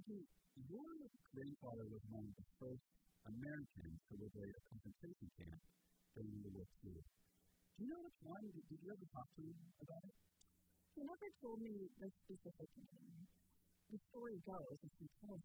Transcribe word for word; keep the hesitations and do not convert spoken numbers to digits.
Maggie, your grandfather was one of the first Americans to liberate a concentration camp during World War Two. Do you know which one? Did, did you ever talk to him about it? He never told me the specific name. The story goes, as he told